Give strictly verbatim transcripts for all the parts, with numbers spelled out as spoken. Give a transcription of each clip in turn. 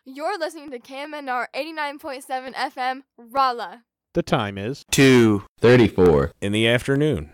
You're listening to K M N R eighty-nine point seven F M, Rolla. The time is two thirty-four in the afternoon.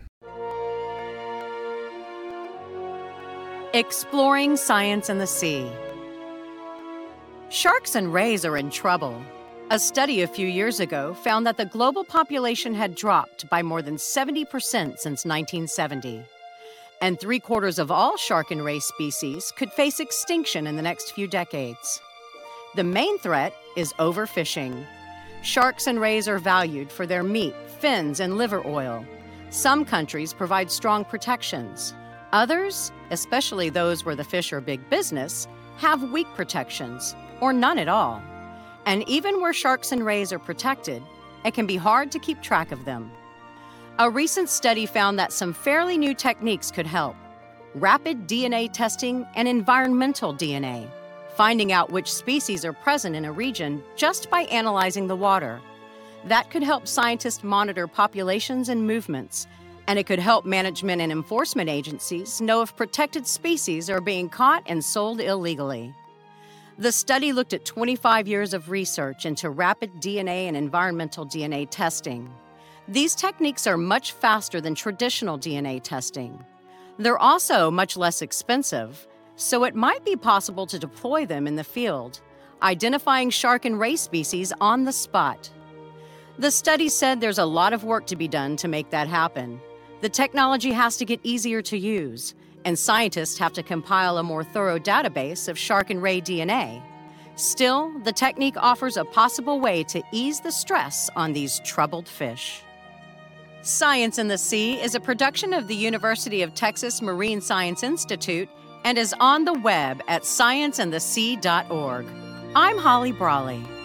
Exploring science in the sea. Sharks and rays are in trouble. A study a few years ago found that the global population had dropped by more than seventy percent since nineteen seventy. And three quarters of all shark and ray species could face extinction in the next few decades. The main threat is overfishing. Sharks and rays are valued for their meat, fins, and liver oil. Some countries provide strong protections. Others, especially those where the fish are big business, have weak protections, or none at all. And even where sharks and rays are protected, it can be hard to keep track of them. A recent study found that some fairly new techniques could help. Rapid D N A testing and environmental D N A, finding out which species are present in a region just by analyzing the water. That could help scientists monitor populations and movements, and it could help management and enforcement agencies know if protected species are being caught and sold illegally. The study looked at twenty-five years of research into rapid D N A and environmental D N A testing. These techniques are much faster than traditional D N A testing. They're also much less expensive, so it might be possible to deploy them in the field, identifying shark and ray species on the spot. The study said there's a lot of work to be done to make that happen. The technology has to get easier to use, and scientists have to compile a more thorough database of shark and ray D N A. Still, the technique offers a possible way to ease the stress on these troubled fish. Science in the Sea is a production of the University of Texas Marine Science Institute and is on the web at science in the sea dot org. I'm Holly Brawley.